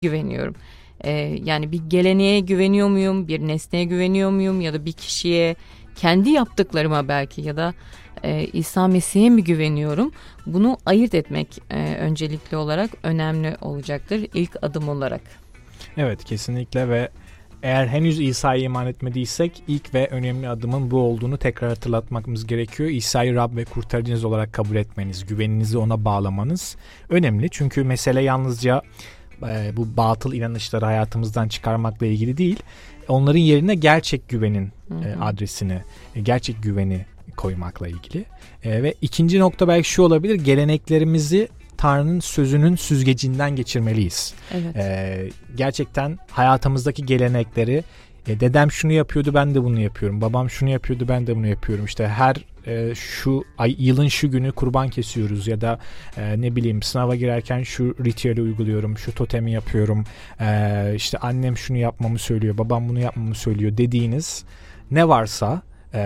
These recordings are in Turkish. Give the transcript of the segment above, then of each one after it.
güveniyorum. Yani bir geleneğe güveniyor muyum, bir nesneye güveniyor muyum ya da bir kişiye, kendi yaptıklarıma belki ya da İsa Mesih'e mi güveniyorum? Bunu ayırt etmek öncelikli olarak önemli olacaktır ilk adım olarak. Evet, kesinlikle. Ve eğer henüz İsa'ya iman etmediysek ilk ve önemli adımın bu olduğunu tekrar hatırlatmamız gerekiyor. İsa'yı Rab ve kurtarıcınız olarak kabul etmeniz, güveninizi ona bağlamanız önemli. Çünkü mesele yalnızca bu batıl inanışları hayatımızdan çıkarmakla ilgili değil. Onların yerine gerçek güvenin adresini, gerçek güveni koymakla ilgili. Ve ikinci nokta belki şu olabilir: geleneklerimizi Tanrı'nın sözünün süzgecinden geçirmeliyiz. Evet. Gerçekten hayatımızdaki gelenekleri, dedem şunu yapıyordu ben de bunu yapıyorum, babam şunu yapıyordu ben de bunu yapıyorum, İşte her şu ay, yılın şu günü kurban kesiyoruz ya da ne bileyim sınava girerken şu ritüeli uyguluyorum, şu totemi yapıyorum, işte annem şunu yapmamı söylüyor, babam bunu yapmamı söylüyor dediğiniz ne varsa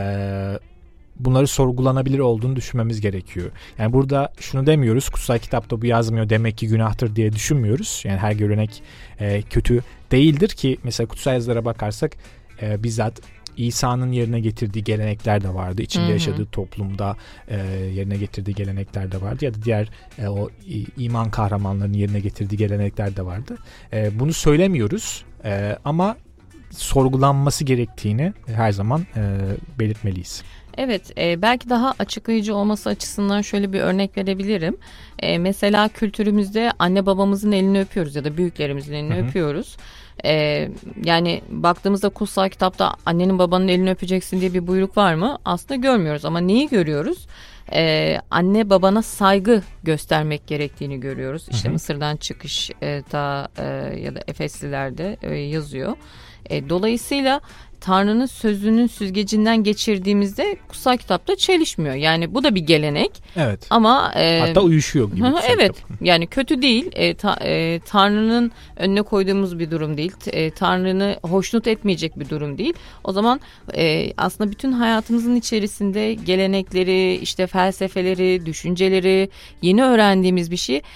bunları sorgulanabilir olduğunu düşünmemiz gerekiyor. Yani burada şunu demiyoruz, kutsal kitapta bu yazmıyor demek ki günahtır diye düşünmüyoruz. Yani her gelenek kötü değildir ki, mesela kutsal yazılara bakarsak bizzat İsa'nın yerine getirdiği gelenekler de vardı. İçinde yaşadığı toplumda yerine getirdiği gelenekler de vardı. Ya da diğer o iman kahramanlarının yerine getirdiği gelenekler de vardı. Bunu söylemiyoruz ama sorgulanması gerektiğini her zaman belirtmeliyiz. Evet, belki daha açıklayıcı olması açısından şöyle bir örnek verebilirim. Mesela kültürümüzde anne babamızın elini öpüyoruz ya da büyüklerimizin elini öpüyoruz. Yani baktığımızda kutsal kitapta annenin babanın elini öpeceksin diye bir buyruk var mı? Aslında görmüyoruz ama neyi görüyoruz? Anne babana saygı göstermek gerektiğini görüyoruz. İşte Mısır'dan çıkış ya da Efeslilerde yazıyor. Dolayısıyla Tanrı'nın sözünün süzgecinden geçirdiğimizde kutsal kitapta çelişmiyor. Yani bu da bir gelenek. Evet. Ama hatta uyuşuyor gibi. Evet. Yani kötü değil. Tanrı'nın önüne koyduğumuz bir durum değil. Tanrı'nı hoşnut etmeyecek bir durum değil. O zaman aslında bütün hayatımızın içerisinde gelenekleri, işte felsefeleri, düşünceleri, yeni öğrendiğimiz bir şey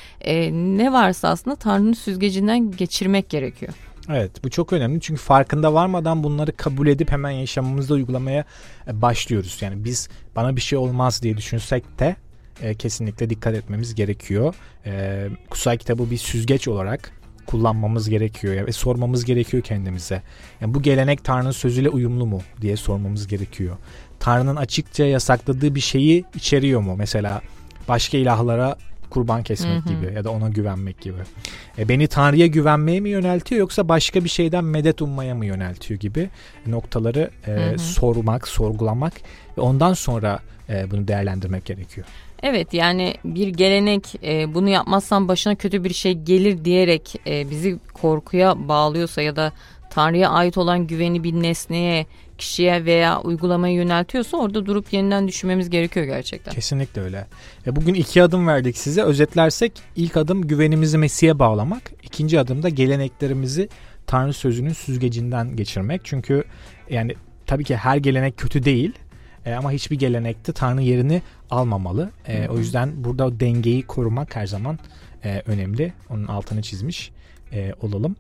ne varsa aslında Tanrı'nın süzgecinden geçirmek gerekiyor. Evet, bu çok önemli çünkü farkında varmadan bunları kabul edip hemen yaşamımızda uygulamaya başlıyoruz. Yani biz bana bir şey olmaz diye düşünsek de kesinlikle dikkat etmemiz gerekiyor. Kutsal kitabı bir süzgeç olarak kullanmamız gerekiyor ve sormamız gerekiyor kendimize. Yani bu gelenek Tanrı'nın sözüyle uyumlu mu diye sormamız gerekiyor. Tanrı'nın açıkça yasakladığı bir şeyi içeriyor mu? Mesela başka ilahlara kurban kesmek gibi ya da ona güvenmek gibi. Beni Tanrı'ya güvenmeye mi yöneltiyor yoksa başka bir şeyden medet ummaya mı yöneltiyor gibi noktaları sormak, sorgulamak ve ondan sonra bunu değerlendirmek gerekiyor. Evet, yani bir gelenek bunu yapmazsan başına kötü bir şey gelir diyerek bizi korkuya bağlıyorsa ya da Tanrı'ya ait olan güveni bir nesneye, kişiye veya uygulamaya yöneltiyorsa orada durup yeniden düşünmemiz gerekiyor gerçekten. Kesinlikle öyle. Bugün 2 adım verdik size. Özetlersek ilk adım güvenimizi Mesih'e bağlamak. İkinci adım da geleneklerimizi Tanrı sözünün süzgecinden geçirmek. Çünkü yani tabii ki her gelenek kötü değil. Ama hiçbir gelenekte Tanrı yerini almamalı. O yüzden burada o dengeyi korumak her zaman önemli. Onun altını çizmiş olalım.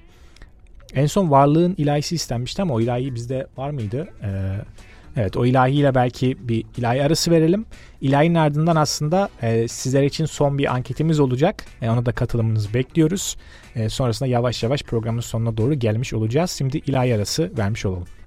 En son varlığın ilahisi istenmişti ama o ilahi bizde var mıydı? Evet, o ilahiyle belki bir ilahi arası verelim. İlahinin ardından aslında sizler için son bir anketimiz olacak. Ona da katılımınızı bekliyoruz. Sonrasında yavaş yavaş programın sonuna doğru gelmiş olacağız. Şimdi ilahi arası vermiş olalım.